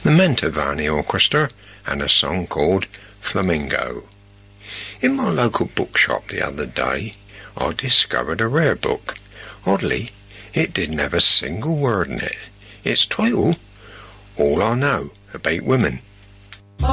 the Mantovani Orchestra, and a song called Flamingo. In my local bookshop the other day, I discovered a rare book. Oddly, it didn't have a single word in it. Its title, All I Know About Women.